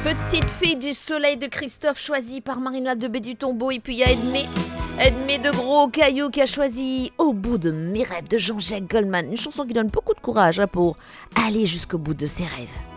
Petite fille du soleil de Christophe, choisie par Marina de Bédu-Tombeau. Et puis il y a Edmé de Gros Caillou qui a choisi Au bout de mes rêves de Jean-Jacques Goldman. Une chanson qui donne beaucoup de courage pour aller jusqu'au bout de ses rêves.